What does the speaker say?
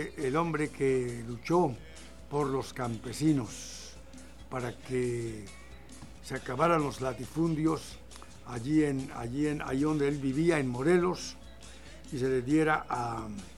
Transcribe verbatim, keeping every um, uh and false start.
fue el hombre que luchó por los campesinos para que se acabaran los latifundios allí, en, allí, en, allí donde él vivía, en Morelos, y se le diera a